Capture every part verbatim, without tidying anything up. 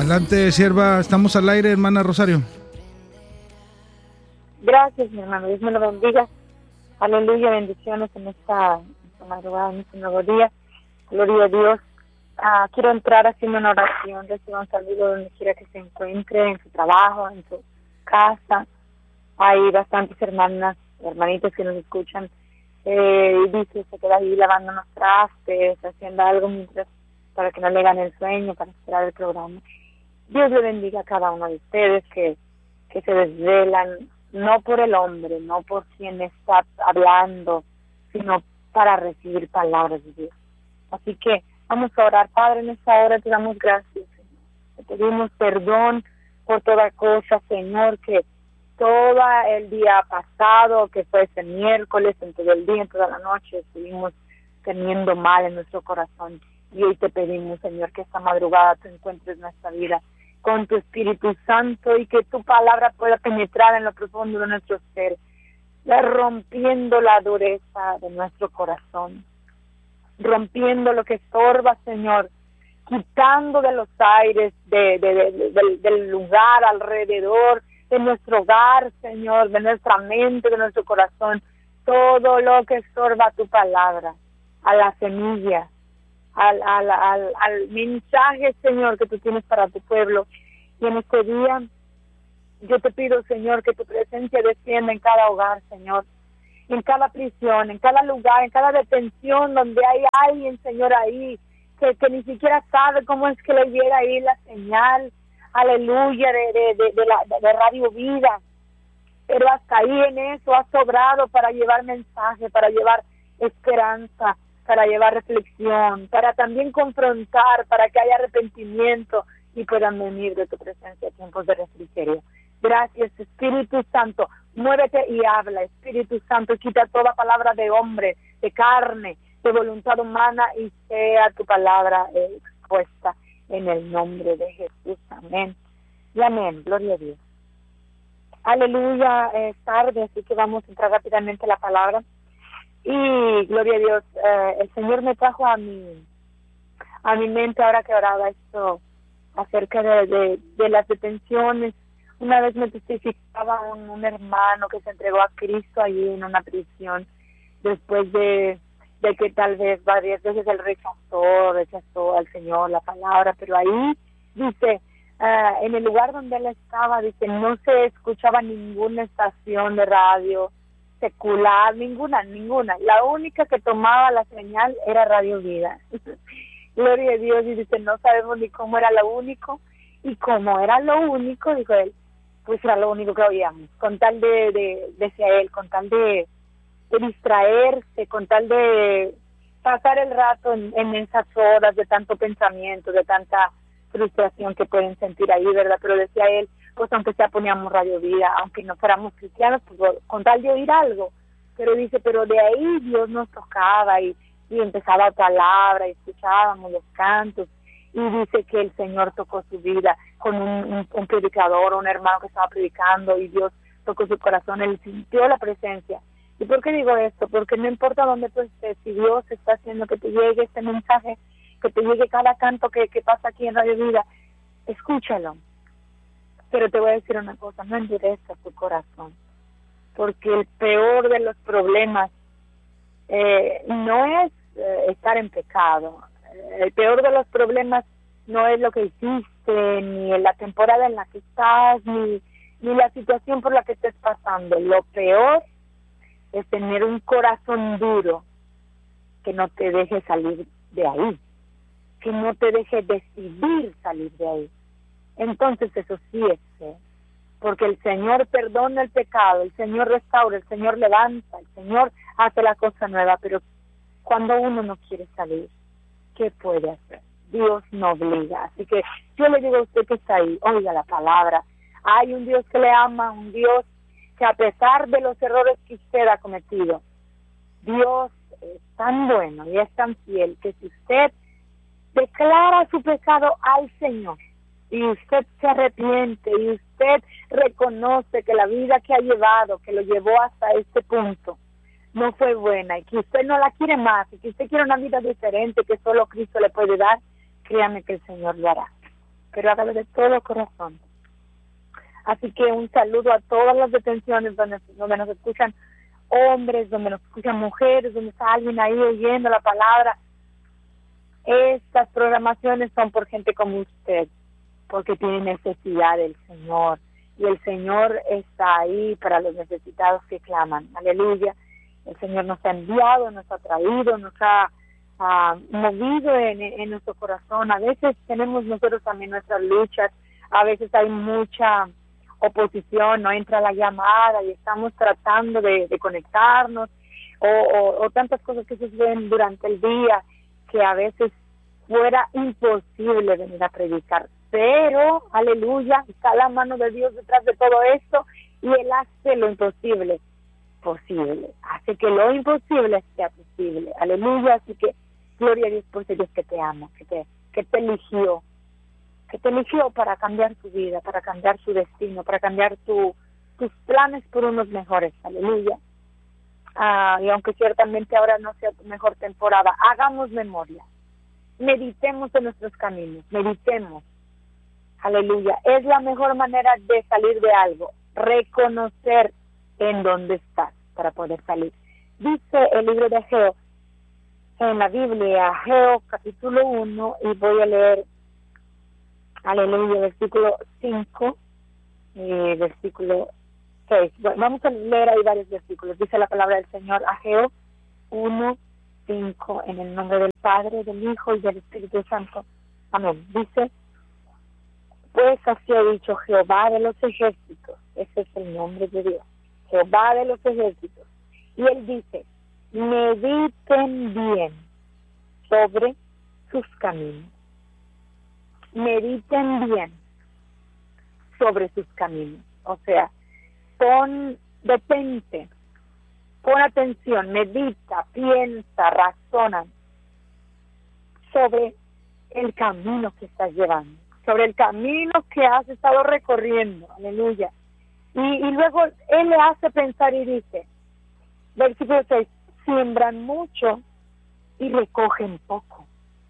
Adelante, sierva, estamos al aire, hermana Rosario. Gracias, mi hermano, Dios me lo bendiga. Aleluya, bendiciones en esta, esta madrugada, en este nuevo día. Gloria a Dios. Ah, quiero entrar haciendo una oración, reciba un saludo donde quiera que se encuentre, en su trabajo, en su casa. Hay bastantes hermanas, hermanitos que nos escuchan. Eh, y dice, se queda ahí lavando unos trastes, haciendo algo mientras, para que no le gane el sueño, para esperar el programa. Dios le bendiga a cada uno de ustedes que, que se desvelan, no por el hombre, no por quien está hablando, sino para recibir palabras de Dios. Así que vamos a orar. Padre, en esta hora te damos gracias, Señor. Te pedimos perdón por toda cosa, Señor, que todo el día pasado, que fue ese miércoles, en todo el día, en toda la noche, estuvimos teniendo mal en nuestro corazón. Y hoy te pedimos, Señor, que esta madrugada tú encuentres nuestra vida con tu Espíritu Santo y que tu palabra pueda penetrar en lo profundo de nuestro ser, rompiendo la dureza de nuestro corazón, rompiendo lo que estorba, Señor, quitando de los aires, de, de, de, de, del, del lugar alrededor, de nuestro hogar, Señor, de nuestra mente, de nuestro corazón, todo lo que estorba tu palabra, a la semilla, Al, al, al, al mensaje, Señor, que tú tienes para tu pueblo. Y en este día yo te pido, Señor, que tu presencia descienda en cada hogar, Señor, en cada prisión, en cada lugar, en cada detención donde hay alguien, Señor, ahí que, que ni siquiera sabe cómo es que le llega ahí la señal, aleluya, de, de, de, de, la, de Radio Vida, pero hasta ahí en eso has sobrado para llevar mensaje, para llevar esperanza, para llevar reflexión, para también confrontar, para que haya arrepentimiento y puedan venir de tu presencia a tiempos de refrigerio. Gracias, Espíritu Santo, muévete y habla, Espíritu Santo, quita toda palabra de hombre, de carne, de voluntad humana y sea tu palabra eh, expuesta en el nombre de Jesús. Amén y amén. Gloria a Dios. Aleluya, es tarde, así que vamos a entrar rápidamente a la palabra. Y gloria a Dios, eh, el Señor me trajo a mi a mi mente ahora que oraba esto acerca de, de, de las detenciones. Una vez me testificaba un, un hermano que se entregó a Cristo allí en una prisión después de, de que tal vez varias veces él rechazó, rechazó al Señor, la palabra, pero ahí dice, uh, en el lugar donde él estaba, dice, no se escuchaba ninguna estación de radio secular, ninguna, ninguna. La única que tomaba la señal era Radio Vida. Gloria a Dios, y dice, no sabemos ni cómo era lo único, y como era lo único, dijo él, pues era lo único que oíamos, con tal de, de decía él, con tal de, de distraerse, con tal de pasar el rato en, en esas horas de tanto pensamiento, de tanta frustración que pueden sentir ahí, ¿verdad? Pero decía él, pues aunque sea poníamos Radio Vida, aunque no fuéramos cristianos, pues con tal de oír algo, pero dice, pero de ahí Dios nos tocaba y, y empezaba la palabra, y escuchábamos los cantos, y dice que el Señor tocó su vida con un, un, un predicador, un hermano que estaba predicando, y Dios tocó su corazón, él sintió la presencia. ¿Y por qué digo esto? Porque no importa dónde tú estés, si Dios está haciendo que te llegue este mensaje, que te llegue cada canto que, que pasa aquí en Radio Vida, escúchalo. Pero te voy a decir una cosa, no endurezcas tu corazón, porque el peor de los problemas eh, no es eh, estar en pecado. El peor de los problemas no es lo que hiciste, ni la temporada en la que estás, ni, ni la situación por la que estés pasando. Lo peor es tener un corazón duro que no te deje salir de ahí, que no te deje decidir salir de ahí. Entonces eso sí es fe, porque el Señor perdona el pecado, el Señor restaura, el Señor levanta, el Señor hace la cosa nueva, pero cuando uno no quiere salir, ¿qué puede hacer? Dios no obliga. Así que yo le digo a usted que está ahí, oiga la palabra. Hay un Dios que le ama, un Dios que a pesar de los errores que usted ha cometido, Dios es tan bueno y es tan fiel que si usted declara su pecado al Señor y usted se arrepiente y usted reconoce que la vida que ha llevado, que lo llevó hasta este punto, no fue buena y que usted no la quiere más y que usted quiere una vida diferente que solo Cristo le puede dar, créame que el Señor lo hará. pero hágalo de todo corazón. Así que un saludo a todas las detenciones donde, donde nos escuchan hombres, donde nos escuchan mujeres, donde está alguien ahí oyendo la palabra. Estas programaciones son por gente como usted, porque tiene necesidad del Señor, y el Señor está ahí para los necesitados que claman. Aleluya. El Señor nos ha enviado, nos ha traído, nos ha uh, movido en, en nuestro corazón. A veces tenemos nosotros también nuestras luchas, a veces hay mucha oposición, no entra la llamada y estamos tratando de, de conectarnos, o, o, o tantas cosas que suceden durante el día que a veces fuera imposible venir a predicar, pero, aleluya, está la mano de Dios detrás de todo esto y Él hace lo imposible posible, hace que lo imposible sea posible, aleluya. Así que gloria a Dios por ese Dios que te ama, que te, que te eligió, que te eligió para cambiar tu vida, para cambiar tu destino, para cambiar tu, tus planes por unos mejores, aleluya. Ah, y aunque ciertamente ahora no sea tu mejor temporada, hagamos memoria, meditemos en nuestros caminos, meditemos, aleluya. Es la mejor manera de salir de algo, reconocer en dónde estás para poder salir. Dice el libro de Ageo, en la Biblia, Ageo capítulo uno, y voy a leer, aleluya, versículo cinco, y versículo seis. Bueno, vamos a leer ahí varios versículos. Dice la palabra del Señor, Ageo uno, cinco, en el nombre del Padre, del Hijo y del Espíritu Santo. Amén. Dice, pues así ha dicho Jehová de los ejércitos, ese es el nombre de Dios, Jehová de los ejércitos, y Él dice, mediten bien sobre sus caminos, mediten bien sobre sus caminos, o sea, pon, detente, pon atención, medita, piensa, razona sobre el camino que estás llevando, sobre el camino que has estado recorriendo, aleluya. Y, y luego Él le hace pensar y dice, versículo seis, siembran mucho y recogen poco,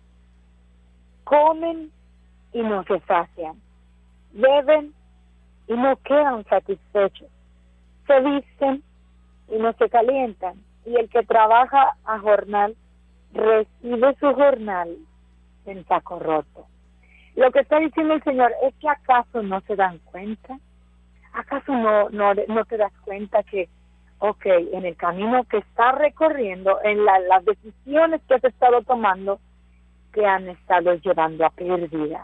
comen y no se sacian, beben y no quedan satisfechos, se visten y no se calientan, y el que trabaja a jornal recibe su jornal en saco roto. Lo que está diciendo el Señor es que acaso no se dan cuenta, acaso no no no te das cuenta que, ok, en el camino que estás recorriendo, en la, las decisiones que has estado tomando, te han estado llevando a pérdida.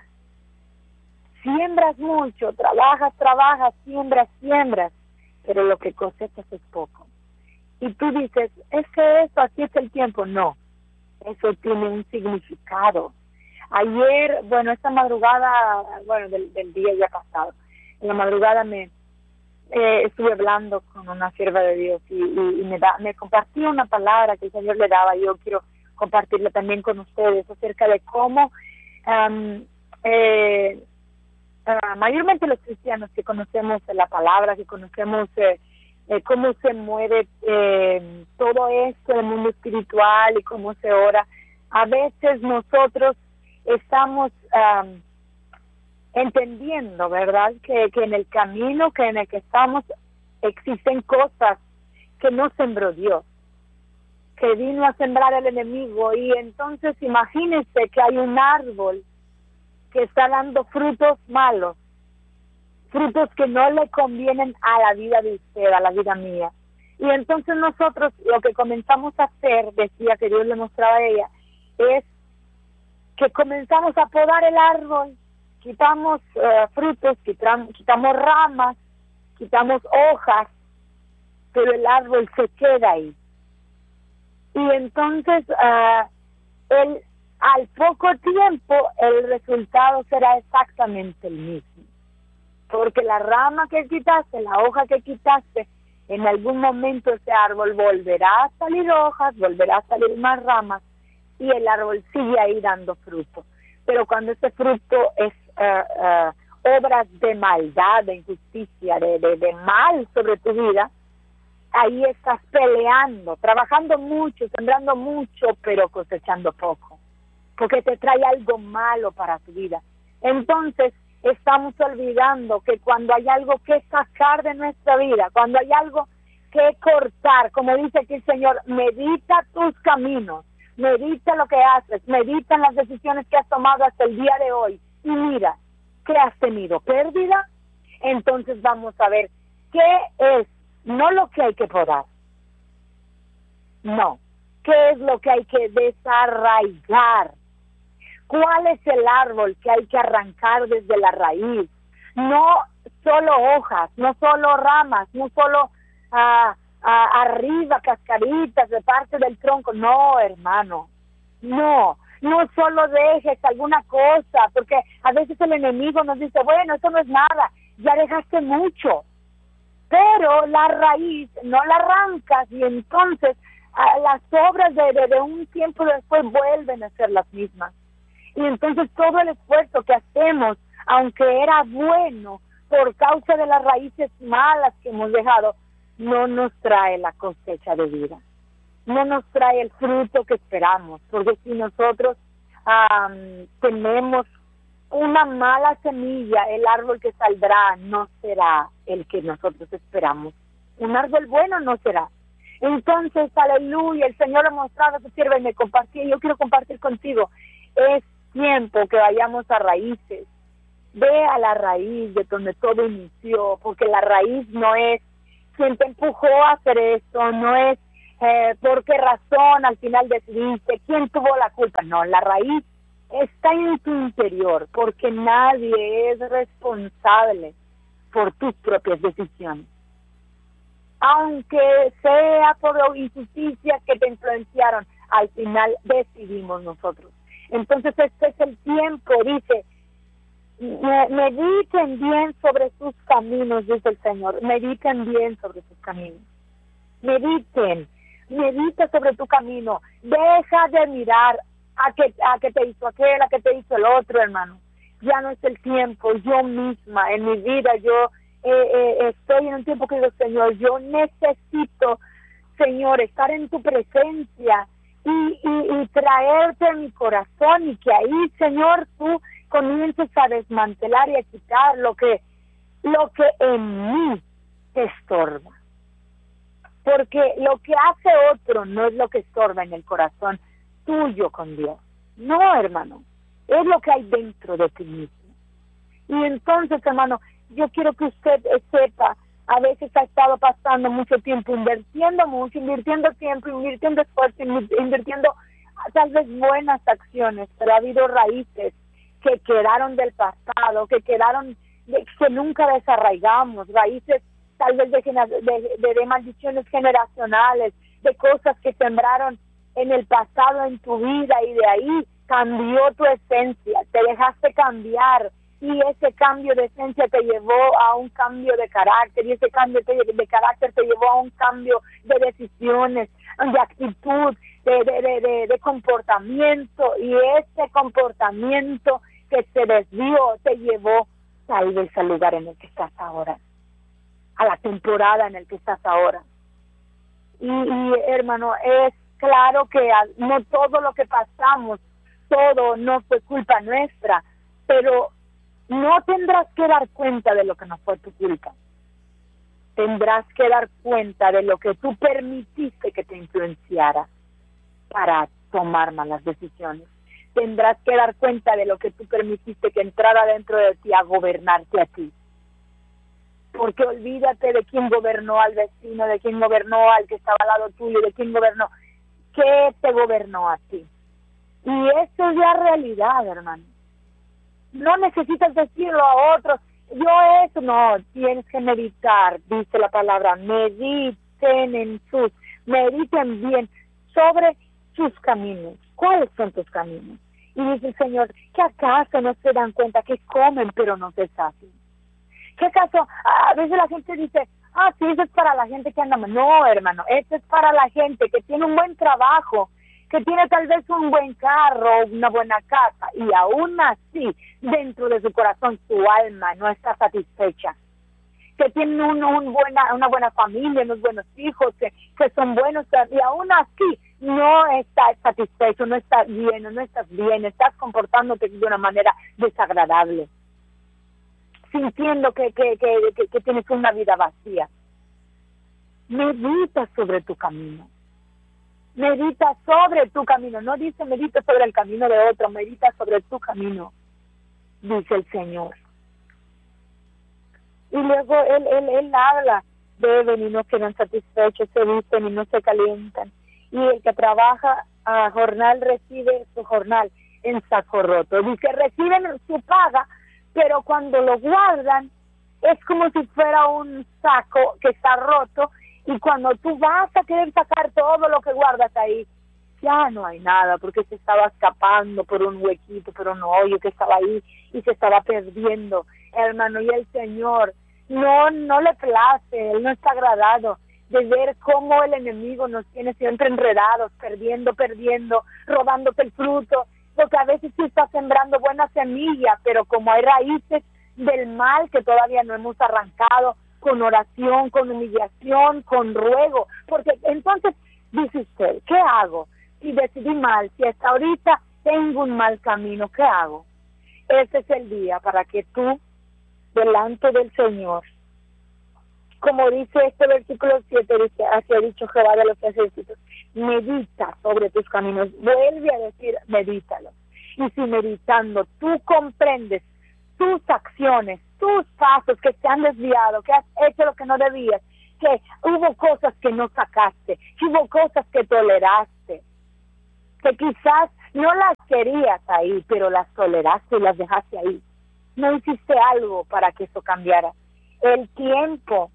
Siembras mucho, trabajas, trabajas, siembras, siembras, pero lo que cosechas es poco. Y tú dices, es que eso, así es el tiempo. No, eso tiene un significado. Ayer, bueno, esta madrugada, bueno, del, del día ya pasado, en la madrugada me eh, estuve hablando con una sierva de Dios y, y, y me, da, me compartía una palabra que el Señor le daba, y yo quiero compartirla también con ustedes, acerca de cómo um, eh, uh, mayormente los cristianos que conocemos la palabra, que conocemos eh, eh, cómo se mueve eh, todo esto del mundo espiritual y cómo se ora, a veces nosotros estamos um, entendiendo, ¿verdad?, que, que en el camino que en el que estamos existen cosas que no sembró Dios, que vino a sembrar el enemigo. Y entonces imagínense que hay un árbol que está dando frutos malos, frutos que no le convienen a la vida de usted, a la vida mía. Y entonces nosotros lo que comenzamos a hacer, decía que Dios le mostraba a ella, es que comenzamos a podar el árbol, quitamos uh, frutos, quitamos, quitamos ramas, quitamos hojas, pero el árbol se queda ahí. Y entonces uh, el, al poco tiempo el resultado será exactamente el mismo, porque la rama que quitaste, la hoja que quitaste, en algún momento ese árbol volverá a salir hojas, volverá a salir más ramas, y el árbol sigue ahí dando fruto. Pero cuando ese fruto es uh, uh, obras de maldad, de injusticia, de, de, de mal sobre tu vida, ahí estás peleando, trabajando mucho, sembrando mucho, pero cosechando poco, porque te trae algo malo para tu vida. Entonces, estamos olvidando que cuando hay algo que sacar de nuestra vida, cuando hay algo que cortar, como dice aquí el Señor, medita tus caminos, medita lo que haces, medita en las decisiones que has tomado hasta el día de hoy y mira, ¿qué has tenido? ¿Pérdida? Entonces vamos a ver qué es, no lo que hay que podar, no, qué es lo que hay que desarraigar. ¿Cuál es el árbol que hay que arrancar desde la raíz? No solo hojas, no solo ramas, no solo uh, uh, arriba cascaritas de parte del tronco. No, hermano, no, no solo dejes alguna cosa, porque a veces el enemigo nos dice, bueno, eso no es nada, ya dejaste mucho. Pero la raíz no la arrancas y entonces uh, las obras de, de, de un tiempo después vuelven a ser las mismas. Y entonces todo el esfuerzo que hacemos, aunque era bueno, por causa de las raíces malas que hemos dejado, no nos trae la cosecha de vida. No nos trae el fruto que esperamos. Porque si nosotros um, tenemos una mala semilla, el árbol que saldrá no será el que nosotros esperamos. Un árbol bueno no será. Entonces, aleluya, el Señor ha mostrado a su sierva y me compartió. Yo quiero compartir contigo. Es tiempo que vayamos a raíces. Ve a la raíz de donde todo inició, porque la raíz no es quien te empujó a hacer esto, no es eh, por qué razón al final decidiste, quién tuvo la culpa. No, la raíz está en tu interior, porque nadie es responsable por tus propias decisiones. Aunque sea por injusticias que te influenciaron, al final decidimos nosotros. Entonces este es el tiempo, dice, mediten bien sobre sus caminos, dice el Señor, mediten bien sobre sus caminos, mediten, medita sobre tu camino, deja de mirar a que, a que te hizo aquel, a que te hizo el otro, hermano, ya no es el tiempo. Yo misma, en mi vida, yo eh, eh, estoy en un tiempo que digo, Señor, yo necesito, Señor, estar en tu presencia, Y, y, y traerte a mi corazón y que ahí, Señor, tú comiences a desmantelar y a quitar lo que, lo que en mí te estorba. Porque lo que hace otro no es lo que estorba en el corazón tuyo con Dios. No, hermano, es lo que hay dentro de ti mismo. Y entonces, hermano, yo quiero que usted sepa, a veces ha estado pasando mucho tiempo invirtiendo mucho, invirtiendo tiempo, invirtiendo esfuerzo, invirtiendo tal vez buenas acciones, pero ha habido raíces que quedaron del pasado, que quedaron, de, que nunca desarraigamos, raíces tal vez de, de, de, de maldiciones generacionales, de cosas que sembraron en el pasado en tu vida y de ahí cambió tu esencia, te dejaste cambiar. Y ese cambio de esencia te llevó a un cambio de carácter, y ese cambio de carácter te llevó a un cambio de decisiones, de actitud, de, de, de, de, de comportamiento, y ese comportamiento que se desvió te llevó tal vez al lugar en el que estás ahora, a la temporada en el que estás ahora. Y, y hermano, es claro que no todo lo que pasamos, todo no fue culpa nuestra, pero no tendrás que dar cuenta de lo que no fue tu culpa. Tendrás que dar cuenta de lo que tú permitiste que te influenciara para tomar malas decisiones. Tendrás que dar cuenta de lo que tú permitiste que entrara dentro de ti a gobernarte a ti. Porque olvídate de quién gobernó al vecino, de quién gobernó al que estaba al lado tuyo, de quién gobernó. ¿Qué te gobernó a ti? Y eso es la realidad, hermano. No necesitas decirlo a otros, yo eso, no, tienes que meditar, dice la palabra, mediten en sus, mediten bien sobre sus caminos. ¿Cuáles son tus caminos? Y dice el Señor, ¿qué acaso no se dan cuenta que comen pero no se sacian? ¿Qué acaso? A veces la gente dice, ah, sí, eso es para la gente que anda mal. No, hermano, eso es para la gente que tiene un buen trabajo, que tiene tal vez un buen carro, una buena casa, y aún así, dentro de su corazón, su alma no está satisfecha. Que tiene un, un buena, una buena familia, unos buenos hijos, que, que son buenos, y aún así no estás satisfecho, no estás bien, no estás bien, estás comportándote de una manera desagradable, sintiendo que, que, que, que, que tienes una vida vacía. Medita sobre tu camino. Medita sobre tu camino. No dice medita sobre el camino de otro, medita sobre tu camino, dice el Señor. Y luego Él, él, él habla, beben y no quedan satisfechos, se visten y no se calientan. Y el que trabaja a jornal recibe su jornal en saco roto. Dice, reciben su paga, pero cuando lo guardan es como si fuera un saco que está roto, y cuando tú vas a querer sacar todo lo que guardas ahí, ya no hay nada, porque se estaba escapando por un huequito, por un hoyo que estaba ahí y se estaba perdiendo, hermano. Y el Señor no, no le place, Él no está agradado de ver cómo el enemigo nos tiene siempre enredados, perdiendo, perdiendo, robándote el fruto, porque a veces sí está sembrando buena semilla, pero como hay raíces del mal que todavía no hemos arrancado, con oración, con humillación, con ruego, porque entonces dice usted, ¿qué hago? Si decidí mal, si hasta ahorita tengo un mal camino, ¿qué hago? Ese es el día para que tú, delante del Señor, como dice este versículo siete, dice, así ha dicho Jehová de los ejércitos, medita sobre tus caminos, vuelve a decir, medítalo. Y si meditando tú comprendes tus acciones, tus pasos que se han desviado, que has hecho lo que no debías, que hubo cosas que no sacaste, que hubo cosas que toleraste, que quizás no las querías ahí, pero las toleraste y las dejaste ahí. No hiciste algo para que eso cambiara. El tiempo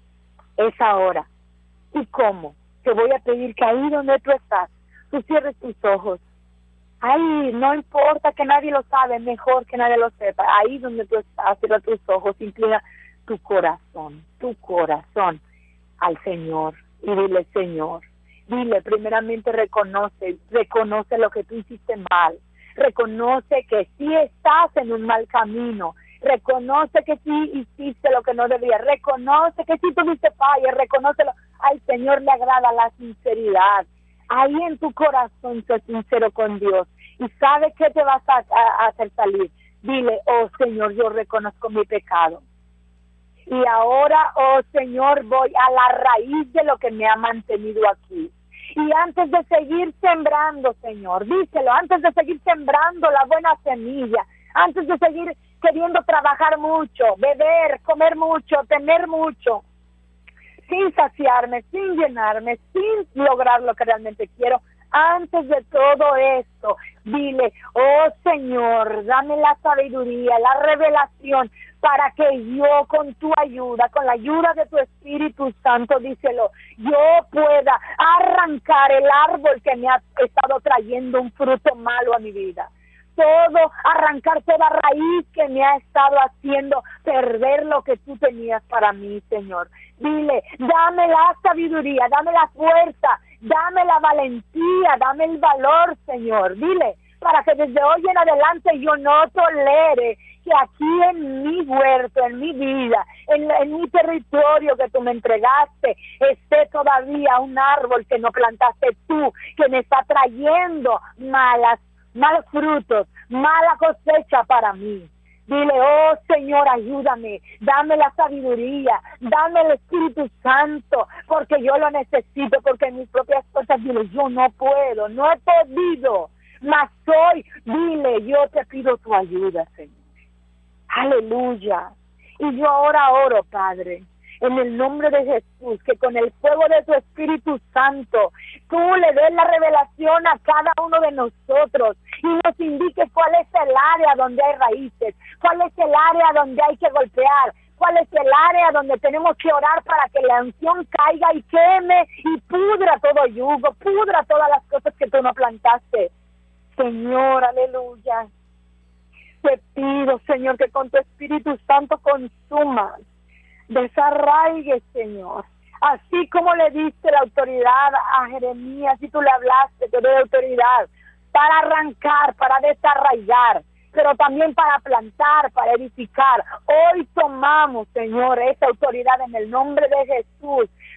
es ahora. ¿Y cómo? Te voy a pedir que ahí donde tú estás, tú cierres tus ojos. Ahí, no importa que nadie lo sabe, mejor que nadie lo sepa. Ahí donde tú estás, cierra tus ojos, inclina tu corazón, tu corazón al Señor y dile, Señor, dile, primeramente reconoce, reconoce lo que tú hiciste mal, reconoce que sí estás en un mal camino, reconoce que sí hiciste lo que no debías, reconoce que sí tuviste fallas, reconócelo. Al Señor le agrada la sinceridad. Ahí en tu corazón sé sincero con Dios y sabe que te vas a, a, a hacer salir. Dile, oh Señor, yo reconozco mi pecado. Y ahora, oh Señor, voy a la raíz de lo que me ha mantenido aquí. Y antes de seguir sembrando, Señor, díselo, antes de seguir sembrando la buena semilla, antes de seguir queriendo trabajar mucho, beber, comer mucho, tener mucho, sin saciarme, sin llenarme, sin lograr lo que realmente quiero, antes de todo esto, dile, oh Señor, dame la sabiduría, la revelación, para que yo con tu ayuda, con la ayuda de tu Espíritu Santo, díselo, yo pueda arrancar el árbol que me ha estado trayendo un fruto malo a mi vida. Todo, arrancar toda raíz que me ha estado haciendo perder lo que tú tenías para mí, Señor. Dile, dame la sabiduría, dame la fuerza, dame la valentía, dame el valor, Señor. Dile, para que desde hoy en adelante yo no tolere que aquí en mi huerto, en mi vida, en, en mi territorio que tú me entregaste, esté todavía un árbol que no plantaste tú, que me está trayendo malas malos frutos, mala cosecha para mí. Dile, oh Señor, ayúdame, dame la sabiduría, dame el Espíritu Santo, porque yo lo necesito, porque en mis propias fuerzas, dile, yo no puedo, no he podido, mas hoy, dile, yo te pido tu ayuda, Señor. Aleluya. Y yo ahora oro, Padre, en el nombre de Jesús, que con el fuego de tu Espíritu Santo, tú le des la revelación a cada uno de nosotros y nos indiques cuál es el área donde hay raíces, cuál es el área donde hay que golpear, cuál es el área donde tenemos que orar para que la unción caiga y queme y pudra todo yugo, pudra todas las cosas que tú no plantaste. Señor, aleluya. Te pido, Señor, que con tu Espíritu Santo consumas, desarraigue, Señor, así como le diste la autoridad a Jeremías y tú le hablaste, te doy autoridad para arrancar, para desarraigar, pero también para plantar, para edificar. Hoy tomamos, Señor, esa autoridad en el nombre de Jesús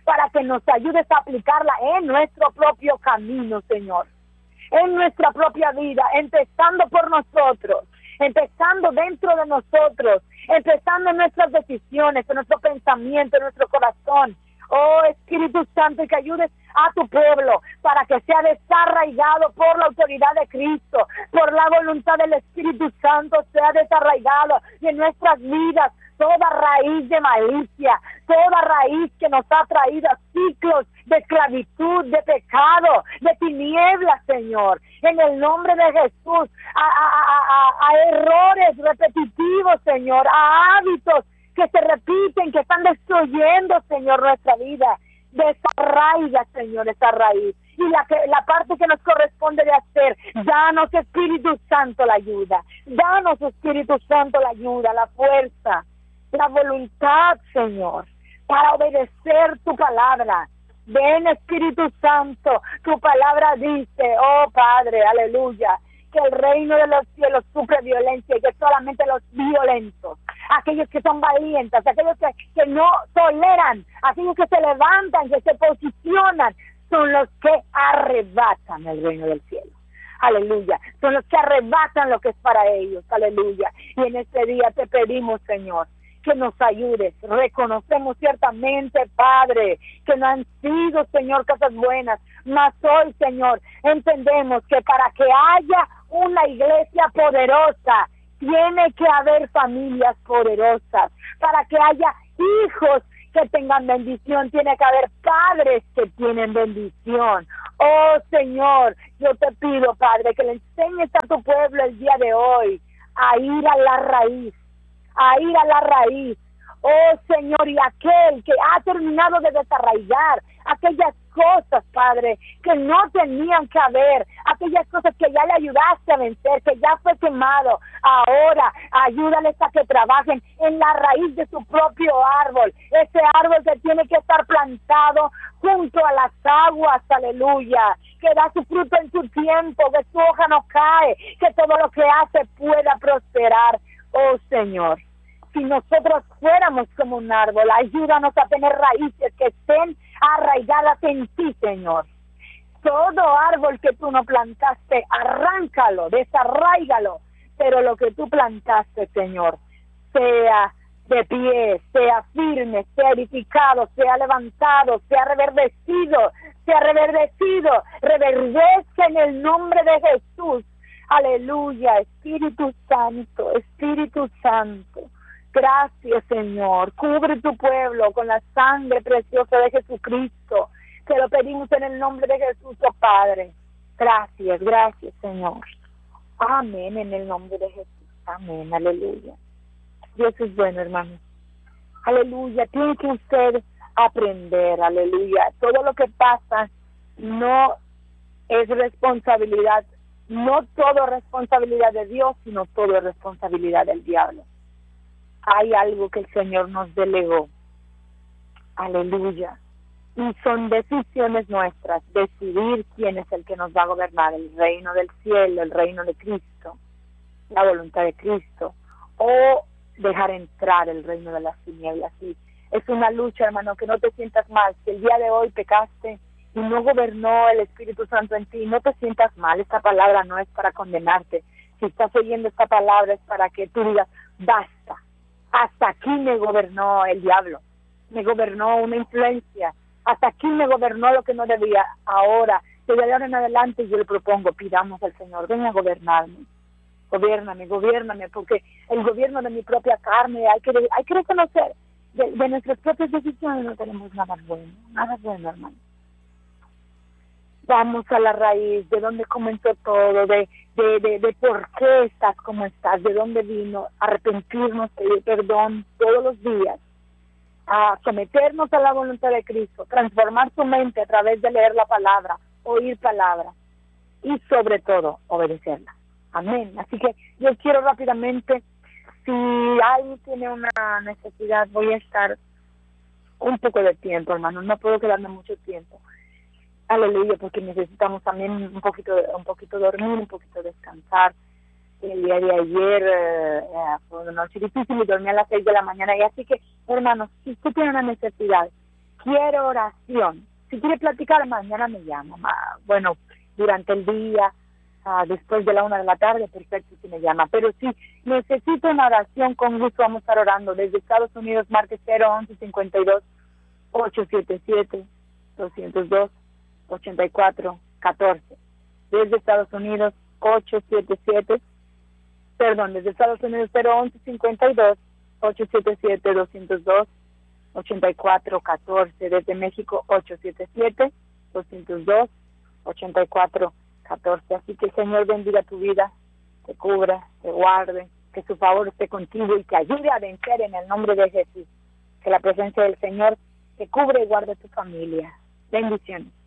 para que nos ayudes a aplicarla en nuestro propio camino, Señor, en nuestra propia vida, empezando por nosotros, empezando dentro de nosotros, empezando en nuestras decisiones, en nuestro pensamiento, en nuestro corazón. Oh, Espíritu Santo, y que ayudes a tu pueblo para que sea desarraigado por la autoridad de Cristo, por la voluntad del Espíritu Santo, sea desarraigado en nuestras vidas toda raíz de malicia, toda raíz que nos ha traído a ciclos de esclavitud, de pecado, de tinieblas, Señor, en el nombre de Jesús, a, a, a, a errores repetitivos, Señor, a hábitos que se repiten, que están destruyendo, Señor, nuestra vida. Desarraiga, Señor, esa raíz. Y la, que, la parte que nos corresponde de hacer, danos, Espíritu Santo, la ayuda. Danos, Espíritu Santo, la ayuda, la fuerza, la voluntad, Señor, para obedecer tu palabra. Ven, Espíritu Santo, tu palabra dice, oh Padre, aleluya, que el reino de los cielos sufre violencia y que solamente los violentos, aquellos que son valientes, aquellos que, que no toleran, aquellos que se levantan, que se posicionan, son los que arrebatan el reino del cielo. Aleluya, son los que arrebatan lo que es para ellos. Aleluya. Y en este día te pedimos, Señor, que nos ayudes. Reconocemos ciertamente, Padre, que no han sido, Señor, cosas buenas, mas hoy, Señor, entendemos que para que haya una iglesia poderosa, tiene que haber familias poderosas. Para que haya hijos que tengan bendición, tiene que haber padres que tienen bendición. Oh, Señor, yo te pido, Padre, que le enseñes a tu pueblo el día de hoy a ir a la raíz, a ir a la raíz. Oh, Señor, y aquel que ha terminado de desarraigar aquellas cosas, Padre, que no tenían que haber, aquellas cosas que ya le ayudaste a vencer, que ya fue quemado, ahora ayúdales a que trabajen en la raíz de su propio árbol, ese árbol que tiene que estar plantado junto a las aguas, aleluya, que da su fruto en su tiempo, que su hoja no cae, que todo lo que hace pueda prosperar. Oh, Señor, si nosotros fuéramos como un árbol, ayúdanos a tener raíces que estén arraigadas en ti, Señor. Todo árbol que tú no plantaste, arráncalo, desarráigalo, pero lo que tú plantaste, Señor, sea de pie, sea firme, sea edificado, sea levantado, sea reverdecido, sea reverdecido, reverdece en el nombre de Jesús. Aleluya, Espíritu Santo, Espíritu Santo. Gracias, Señor. Cubre tu pueblo con la sangre preciosa de Jesucristo. Te lo pedimos en el nombre de Jesús, oh Padre. Gracias, gracias, Señor. Amén, en el nombre de Jesús. Amén, aleluya. Dios es bueno, hermano. Aleluya. Tiene que usted aprender, aleluya. Todo lo que pasa no es responsabilidad, no todo es responsabilidad de Dios, sino todo es responsabilidad del diablo. Hay algo que el Señor nos delegó. Aleluya. Y son decisiones nuestras, decidir quién es el que nos va a gobernar, el reino del cielo, el reino de Cristo, la voluntad de Cristo, o dejar entrar el reino de las tinieblas. Y es una lucha, hermano, que no te sientas mal. Si el día de hoy pecaste y no gobernó el Espíritu Santo en ti, no te sientas mal. Esta palabra no es para condenarte. Si estás oyendo esta palabra es para que tú digas, basta. Hasta aquí me gobernó el diablo, me gobernó una influencia, hasta aquí me gobernó lo que no debía. Ahora, desde ahora en adelante yo le propongo, pidamos al Señor, ven a gobernarme, gobiérname, gobiérname, porque el gobierno de mi propia carne, hay que, hay que reconocer, de, de nuestras propias decisiones no tenemos nada bueno, nada bueno, hermano. Vamos a la raíz, de dónde comenzó todo, de, de, de, de por qué estás como estás, de dónde vino, arrepentirnos, pedir perdón todos los días, a someternos a la voluntad de Cristo, transformar tu mente a través de leer la palabra, oír palabra y sobre todo obedecerla. Amén. Así que yo quiero rápidamente, si alguien tiene una necesidad, voy a estar un poco de tiempo, hermano, no puedo quedarme mucho tiempo. Aleluya, porque necesitamos también un poquito, un poquito dormir, un poquito descansar. El día de ayer eh, fue una noche difícil y dormí a las seis de la mañana. Y así que, hermanos, si usted tiene una necesidad, cualquier oración. Si quiere platicar, mañana me llama. Ma- Bueno, durante el día, ah, después de la una de la tarde, perfecto si me llama. Pero si necesito una oración, con gusto vamos a estar orando. Desde Estados Unidos, marque cero once cincuenta y dos, ochocientos setenta y siete, doscientos dos, ochenta y cuatro, catorce. Desde Estados Unidos, ochocientos setenta y siete, perdón, desde Estados Unidos, cero once cincuenta y dos, ochocientos setenta y siete, doscientos dos, ochenta y cuatro, catorce. Desde México, ochocientos setenta y siete, doscientos dos, ochenta y cuatro, catorce. Así que el Señor bendiga tu vida, te cubra, te guarde, que su favor esté contigo y te ayude a vencer en el nombre de Jesús. Que la presencia del Señor te cubre y guarde tu familia. Bendiciones.